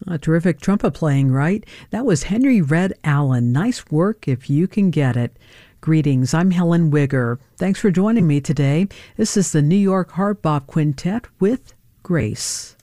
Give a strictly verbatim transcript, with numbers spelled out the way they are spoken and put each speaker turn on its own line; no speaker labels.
A terrific trumpet playing, right? That was Henry Red Allen. Nice work if you can get it. Greetings, I'm Helen Wigger. Thanks for joining me today. This is the New York Hard Bop Quintet with Grace.